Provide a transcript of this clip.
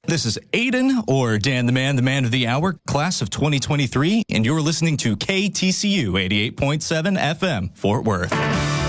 This is Aiden, or Dan the Man of the Hour, class of 2023, and you're listening to KTCU 88.7 FM, Fort Worth.